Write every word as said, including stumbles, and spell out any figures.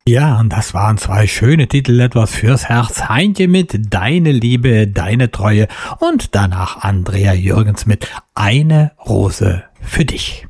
Ja, und das waren zwei schöne Titel, etwas fürs Herz. Heintje mit Deine Liebe, Deine Treue und danach Andrea Jürgens mit Eine Rose für dich.